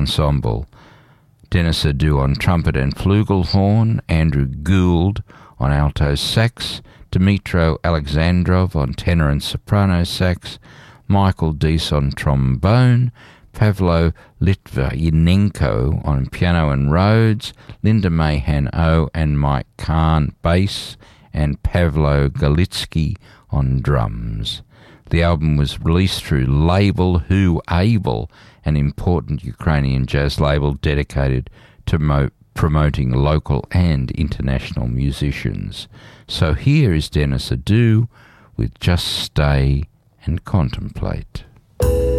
Ensemble. Denis Adu on trumpet and flugelhorn, Andrew Gould on alto sax, Dmitro Alexandrov on tenor and soprano sax, Michael Deese on trombone, Pavlo Litvinenko on piano and Rhodes, Linda Mahan-O and Mike Kahn bass, and Pavlo Galitsky on drums. The album was released through label Who Able, an important Ukrainian jazz label dedicated to promoting local and international musicians. So here is Denis Adu with Just Stay and Contemplate.